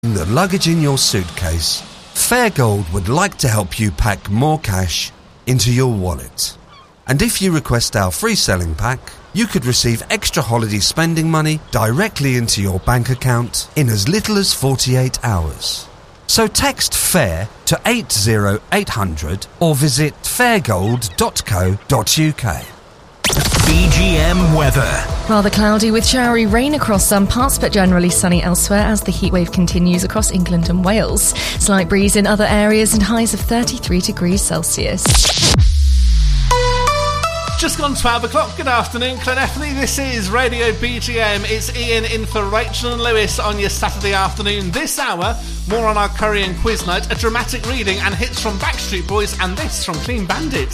the luggage in your suitcase, Fairgold would like to help you pack more cash into your wallet. And if you request our free selling pack, you could receive extra holiday spending money directly into your bank account in as little as 48 hours. So text FAIR to 80800 or visit fairgold.co.uk. BGM weather. Rather cloudy with showery rain across some parts, but generally sunny elsewhere as the heatwave continues across England and Wales. Slight breeze in other areas and highs of 33 degrees Celsius. Just gone 12 o'clock. Good afternoon, Cloneffley. This is Radio BGM. It's Ian in for Rachel and Lewis on your Saturday afternoon. This hour, more on our curry and quiz night, a dramatic reading and hits from Backstreet Boys, and this from Clean Bandit.